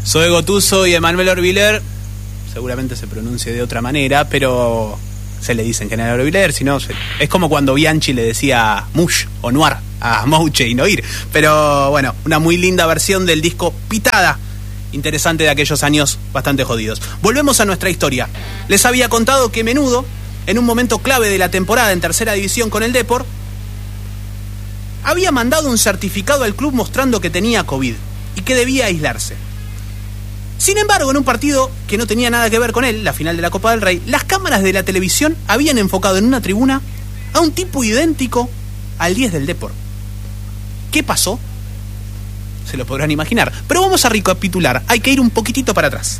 Zoe Gotuso y Emanuel Orbiler, seguramente se pronuncie de otra manera, pero se le dice en general Orbiler, si no, es como cuando Bianchi le decía Mush o Noir a Mouche y Noir. Pero bueno, una muy linda versión del disco Pitada, interesante de aquellos años bastante jodidos. Volvemos a nuestra historia. Les había contado que Menudo, en un momento clave de la temporada en tercera división con el Depor, había mandado un certificado al club mostrando que tenía COVID y que debía aislarse. Sin embargo, en un partido que no tenía nada que ver con él, la final de la Copa del Rey, las cámaras de la televisión habían enfocado en una tribuna a un tipo idéntico al 10 del Depor. ¿Qué pasó? Se lo podrán imaginar, pero vamos a recapitular, hay que ir un poquitito para atrás.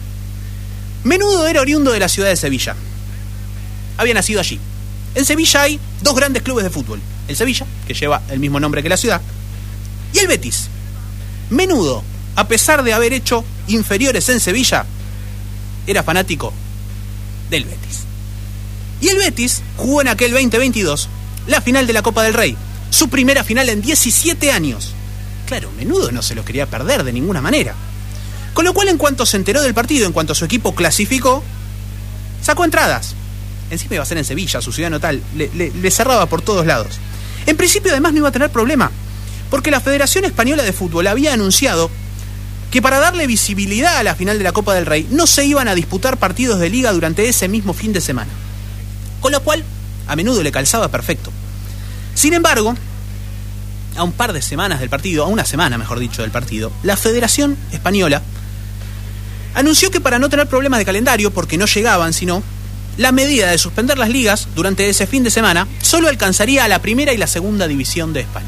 Menudo era oriundo de la ciudad de Sevilla. Había nacido allí. En Sevilla hay dos grandes clubes de fútbol: el Sevilla, que lleva el mismo nombre que la ciudad, y el Betis. Menudo, a pesar de haber hecho inferiores en Sevilla, era fanático del Betis. Y el Betis jugó en aquel 2022 la final de la Copa del Rey, su primera final en 17 años. Claro, Menudo no se lo quería perder de ninguna manera. Con lo cual, en cuanto se enteró del partido, en cuanto su equipo clasificó, sacó entradas. Encima iba a ser en Sevilla, su ciudad natal, le cerraba por todos lados. En principio, además, no iba a tener problema, porque la Federación Española de Fútbol había anunciado que para darle visibilidad a la final de la Copa del Rey no se iban a disputar partidos de liga durante ese mismo fin de semana. Con lo cual, a Menudo le calzaba perfecto. Sin embargo, a un par de semanas del partido, a una semana mejor dicho del partido, la Federación Española anunció que para no tener problemas de calendario, porque no llegaban, sino la medida de suspender las ligas durante ese fin de semana solo alcanzaría a la primera y la segunda división de España.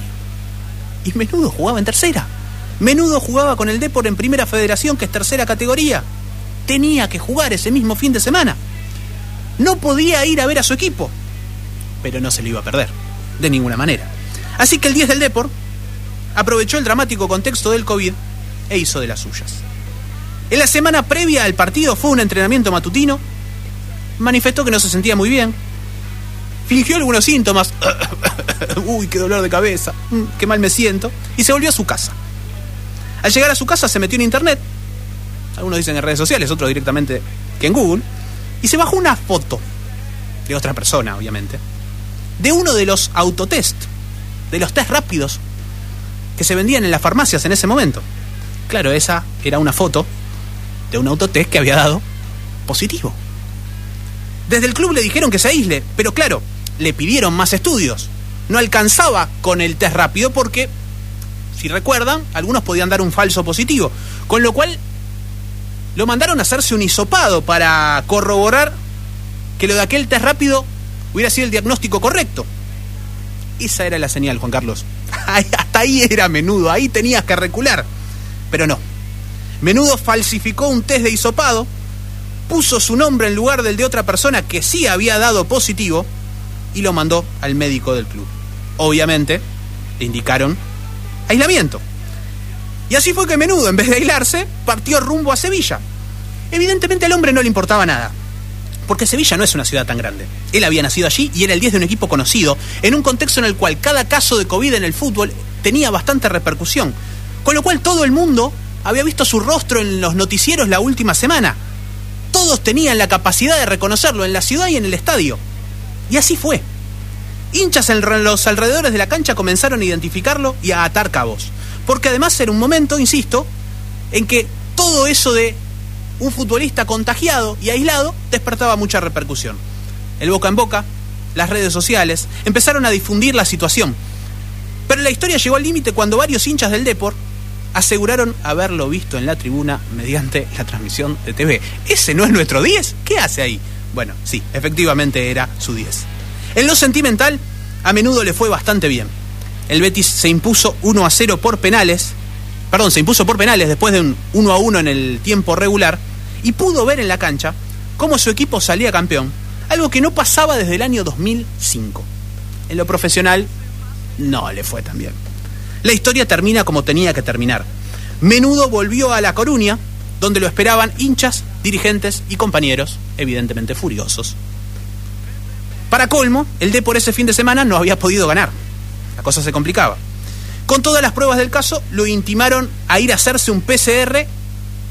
Y Menudo jugaba en tercera. Menudo jugaba con el Depor en primera federación, que es tercera categoría. Tenía que jugar ese mismo fin de semana. No podía ir a ver a su equipo, pero no se lo iba a perder, de ninguna manera. Así que el 10 del Depor aprovechó el dramático contexto del COVID e hizo de las suyas. En la semana previa al partido fue un entrenamiento matutino, manifestó que no se sentía muy bien, fingió algunos síntomas, uy, qué dolor de cabeza, qué mal me siento, y se volvió a su casa. Al llegar a su casa se metió en internet, algunos dicen en redes sociales, otros directamente que en Google, y se bajó una foto de otra persona, obviamente, de uno de los autotest, de los test rápidos que se vendían en las farmacias en ese momento. Claro, esa era una foto de un autotest que había dado positivo. Desde el club le dijeron que se aísle, pero claro, le pidieron más estudios. No alcanzaba con el test rápido porque, si recuerdan, algunos podían dar un falso positivo, con lo cual lo mandaron a hacerse un hisopado para corroborar que lo de aquel test rápido hubiera sido el diagnóstico correcto. Esa era la señal, Juan Carlos. Hasta ahí era Menudo, ahí tenías que recular. Pero no. Menudo falsificó un test de hisopado, puso su nombre en lugar del de otra persona que sí había dado positivo y lo mandó al médico del club. Obviamente, le indicaron aislamiento. Y así fue que Menudo, en vez de aislarse, partió rumbo a Sevilla. Evidentemente al hombre no le importaba nada, porque Sevilla no es una ciudad tan grande. Él había nacido allí y era el 10 de un equipo conocido, en un contexto en el cual cada caso de COVID en el fútbol tenía bastante repercusión, con lo cual todo el mundo había visto su rostro en los noticieros la última semana. Todos tenían la capacidad de reconocerlo en la ciudad y en el estadio. Y así fue. Hinchas en los alrededores de la cancha comenzaron a identificarlo y a atar cabos, porque además era un momento, insisto, en que todo eso de un futbolista contagiado y aislado despertaba mucha repercusión. El boca en boca, las redes sociales, empezaron a difundir la situación. Pero la historia llegó al límite cuando varios hinchas del Depor aseguraron haberlo visto en la tribuna mediante la transmisión de TV. ¿Ese no es nuestro 10? ¿Qué hace ahí? Bueno, sí, efectivamente era su 10. En lo sentimental, a Menudo le fue bastante bien. El Betis se impuso 1-0 por penales. Se impuso por penales después de un 1-1 en el tiempo regular y pudo ver en la cancha cómo su equipo salía campeón, algo que no pasaba desde el año 2005. En lo profesional, no le fue tan bien. La historia termina como tenía que terminar. Menudo volvió a La Coruña, donde lo esperaban hinchas, dirigentes y compañeros, evidentemente furiosos. Para colmo, el Depor ese fin de semana no había podido ganar. La cosa se complicaba. Con todas las pruebas del caso, lo intimaron a ir a hacerse un PCR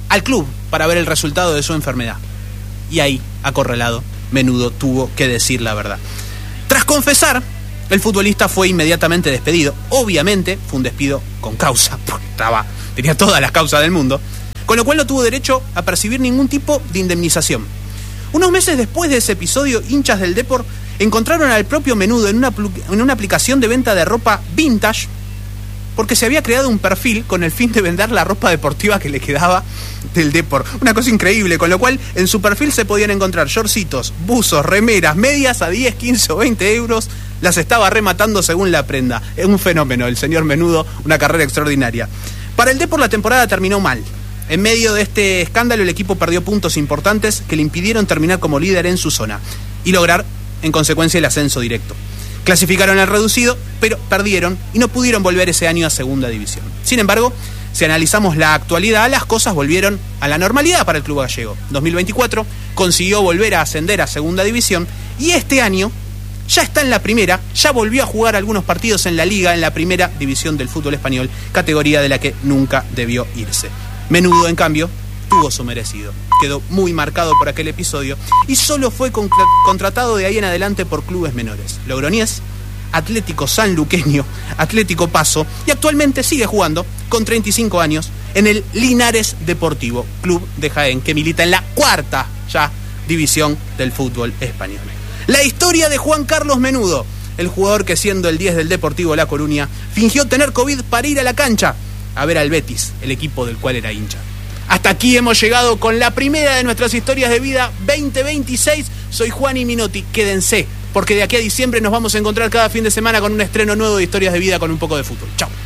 al club para ver el resultado de su enfermedad. Y ahí, acorralado, Menudo tuvo que decir la verdad. Tras confesar, el futbolista fue inmediatamente despedido. Obviamente fue un despido con causa, porque tenía todas las causas del mundo, con lo cual no tuvo derecho a percibir ningún tipo de indemnización. Unos meses después de ese episodio, hinchas del Depor encontraron al propio Menudo en una aplicación de venta de ropa vintage, porque se había creado un perfil con el fin de vender la ropa deportiva que le quedaba del Depor. Una cosa increíble, con lo cual en su perfil se podían encontrar shortcitos, buzos, remeras, medias a 10, 15 o 20 euros. Las estaba rematando según la prenda. Es un fenómeno, el señor Menudo, una carrera extraordinaria. Para el Depor la temporada terminó mal. En medio de este escándalo el equipo perdió puntos importantes que le impidieron terminar como líder en su zona y lograr en consecuencia el ascenso directo. Clasificaron al reducido, pero perdieron y no pudieron volver ese año a segunda división. Sin embargo, si analizamos la actualidad, las cosas volvieron a la normalidad para el club gallego. 2024 consiguió volver a ascender a segunda división y este año ya está en la primera, ya volvió a jugar algunos partidos en la liga, en la primera división del fútbol español, categoría de la que nunca debió irse. Menudo, en cambio, tuvo su merecido. Quedó muy marcado por aquel episodio y solo fue contratado de ahí en adelante por clubes menores. Logroñés, Atlético Sanluqueño, Atlético Paso, y actualmente sigue jugando con 35 años en el Linares Deportivo, club de Jaén, que milita en la cuarta ya división del fútbol español. La historia de Juan Carlos Menudo, el jugador que siendo el 10 del Deportivo La Coruña fingió tener COVID para ir a la cancha a ver al Betis, el equipo del cual era hincha. Hasta aquí hemos llegado con la primera de nuestras historias de vida 2026. Soy Juani Minotti, quédense, porque de aquí a diciembre nos vamos a encontrar cada fin de semana con un estreno nuevo de historias de vida con un poco de fútbol. Chao.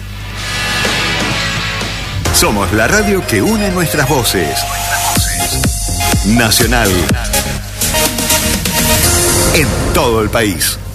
Somos la radio que une nuestras voces. Nacional. En todo el país.